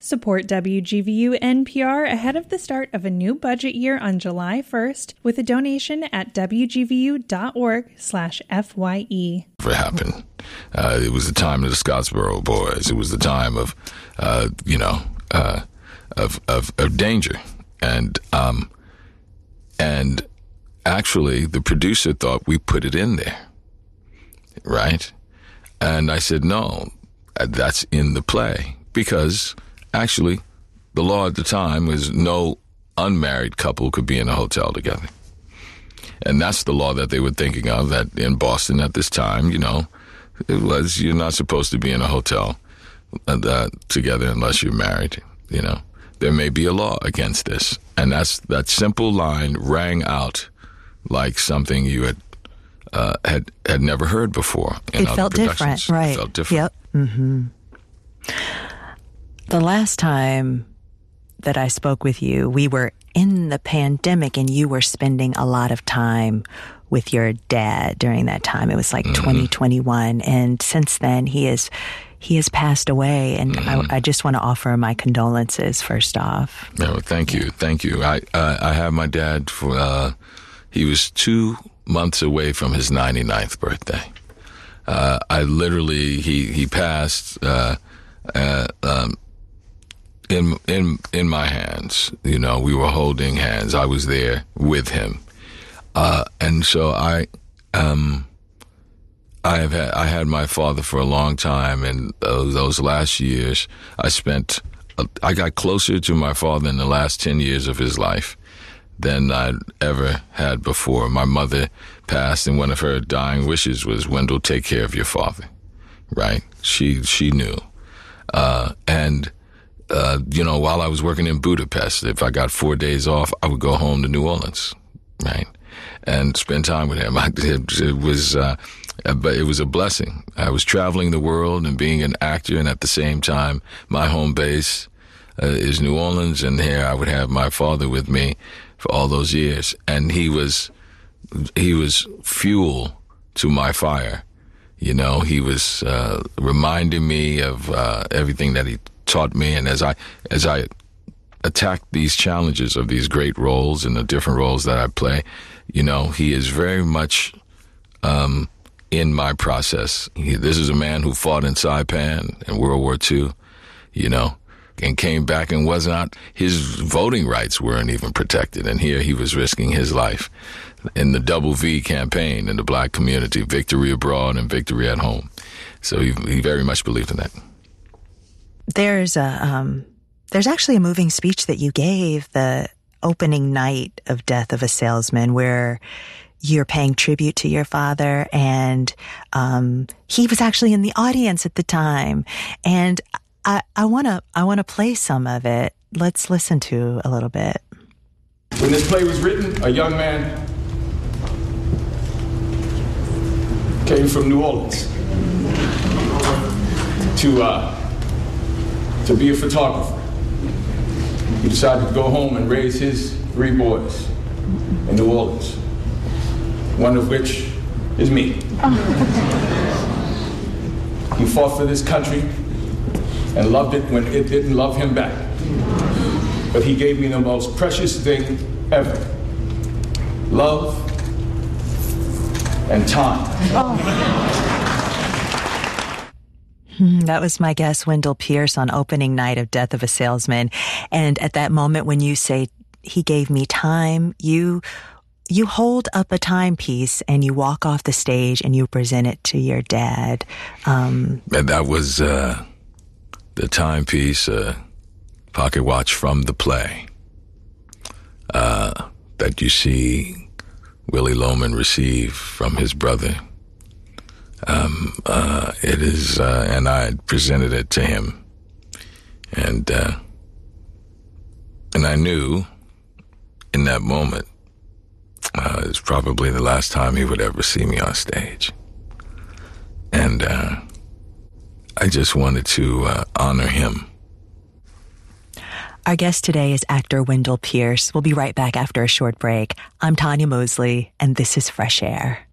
Support WGVU NPR ahead of the start of a new budget year on July 1st with a donation at wgvu.org/FYE. What happened? It was the time of the Scottsboro Boys. It was the time of, of danger. And actually, the producer thought we put it in there, right? And I said, no, that's in the play. Because actually, the law at the time was no unmarried couple could be in a hotel together. And that's the law that they were thinking of that in Boston at this time, it was you're not supposed to be in a hotel together unless you're married, There may be a law against this. And that simple line rang out like something you had never heard before. It felt different, right? It felt different. Yep. Mm-hmm. The last time that I spoke with you, we were in the pandemic and you were spending a lot of time with your dad during that time. It was like 2021. And since then, he has passed away. And I just want to offer my condolences first off. No, thank you. Thank you. I have my dad for, he was 2 months away from his 99th birthday. He passed, in my hands. We were holding hands. I was there with him. And so I had my father for a long time, and those last years I got closer to my father in the last 10 years of his life than I'd ever had before. My mother passed, and one of her dying wishes was, Wendell, take care of your father, right? She knew. While I was working in Budapest, if I got 4 days off, I would go home to New Orleans, right? And spend time with him. It was a blessing. I was traveling the world and being an actor, and at the same time, my home base is New Orleans, and here I would have my father with me for all those years. And he was fuel to my fire. He was reminding me of everything that he taught me, and as I attacked these challenges of these great roles and the different roles that I play, he is very much in my process. This is a man who fought in Saipan in World War II, and came back and his voting rights weren't even protected. And here he was risking his life in the Double V campaign in the black community, victory abroad and victory at home. So he very much believed in that. There's actually a moving speech that you gave the opening night of Death of a Salesman where you're paying tribute to your father, and he was actually in the audience at the time. And I want to play some of it. Let's listen to a little bit. When this play was written, a young man came from New Orleans to be a photographer. He decided to go home and raise his 3 boys in New Orleans, one of which is me. He fought for this country and loved it when it didn't love him back. But he gave me the most precious thing ever: love and time. That was my guest, Wendell Pierce, on opening night of Death of a Salesman. And at that moment when you say, he gave me time, you hold up a timepiece and you walk off the stage and you present it to your dad. And that was the timepiece, pocket watch from the play that you see Willie Loman receive from his brother. It is, and I presented it to him, and I knew in that moment it was probably the last time he would ever see me on stage, and I just wanted to honor him. Our guest today is actor Wendell Pierce. We'll be right back after a short break. I'm Tanya Mosley, and this is Fresh Air.